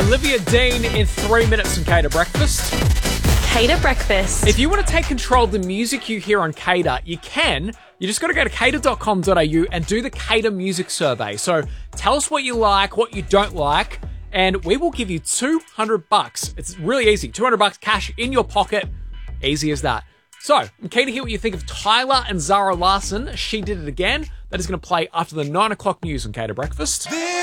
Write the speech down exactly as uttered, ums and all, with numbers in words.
Olivia Dean in three minutes on Cater Breakfast. Cater Breakfast. If you want to take control of the music you hear on Cater, you can. You just got to go to cater dot com dot a u and do the Cater Music Survey. So tell us what you like, what you don't like, and we will give you two hundred bucks. It's really easy. two hundred bucks cash in your pocket. Easy as that. So, I'm keen to hear what you think of Tyler and Zara Larsson. She Did It Again. That is going to play after the nine o'clock news on Cater Breakfast.